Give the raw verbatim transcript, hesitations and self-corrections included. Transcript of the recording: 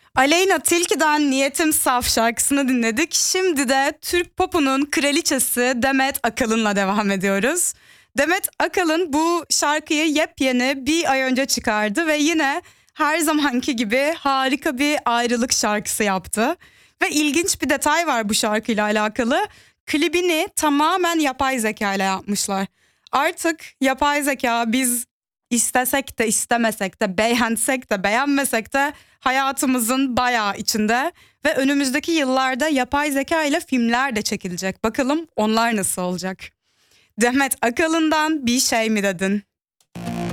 Aleyna Tilki'den Niyetim Saf şarkısını dinledik. Şimdi de Türk popunun kraliçesi Demet Akalın'la devam ediyoruz. Demet Akalın bu şarkıyı yepyeni bir ay önce çıkardı ve yine her zamanki gibi harika bir ayrılık şarkısı yaptı. Ve ilginç bir detay var bu şarkıyla alakalı. Klibini tamamen yapay zeka ile yapmışlar. Artık yapay zeka biz istesek de istemesek de beğensek de beğenmesek de hayatımızın bayağı içinde ve önümüzdeki yıllarda yapay zeka ile filmler de çekilecek. Bakalım onlar nasıl olacak? Demet Akalın'dan Bir Şey Mi Dedin?